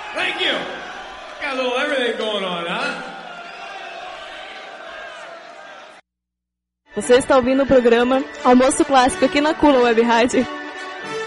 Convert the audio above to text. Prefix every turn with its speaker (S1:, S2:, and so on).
S1: Thank you. Got a little everything going on, huh?
S2: Você está ouvindo o programa Almoço Clássico aqui na Kula Web Rádio.